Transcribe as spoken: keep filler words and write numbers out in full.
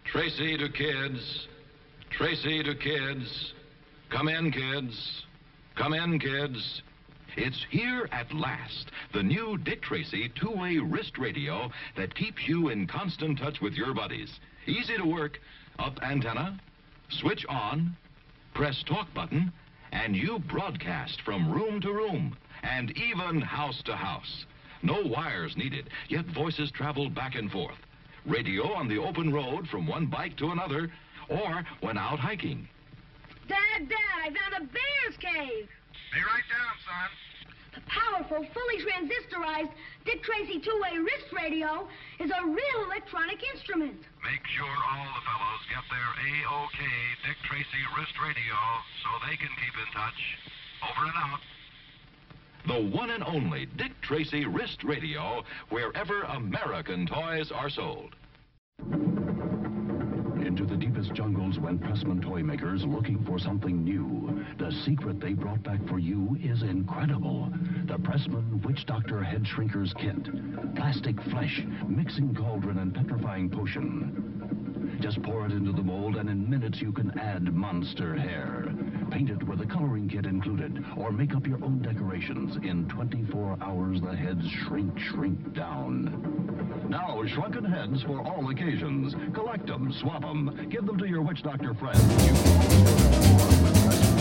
Tracy to kids. Tracy to kids. Come in, kids. Come in, kids. It's here at last, the new Dick Tracy two-way wrist radio that keeps you in constant touch with your buddies. Easy to work. Up antenna, switch on, press talk button, and you broadcast from room to room and even house to house. No wires needed, yet voices travel back and forth. Radio on the open road from one bike to another, or when out hiking. Dad, Dad, I found a bear's cave. Be right down, son. The powerful, fully transistorized Dick Tracy two-way wrist radio is a real electronic instrument. Make sure all the fellows get their A O K Dick Tracy wrist radio so they can keep in touch. Over and out. The one and only Dick Tracy wrist radio, wherever American toys are sold. Into the deepest jungles went Pressman toy makers looking for something new. The secret they brought back for you is incredible. The Pressman Witch Doctor Head Shrinkers Kit. Plastic flesh, mixing cauldron, and petrifying potion. Just pour it into the mold, and in minutes you can add monster hair. Paint it with a coloring kit included, or make up your own decorations. In twenty-four hours, the heads shrink, shrink down. Now, shrunken heads for all occasions. Collect them, swap them, give them to your Witch Doctor friends. You